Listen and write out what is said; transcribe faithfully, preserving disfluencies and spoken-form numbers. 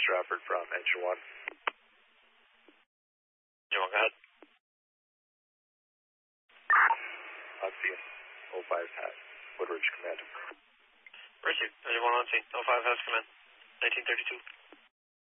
Stratford from engine one. Engine one, go ahead. On scene, oh five has Woodridge command. Receive, engine one on scene, oh five has command, nineteen thirty-two.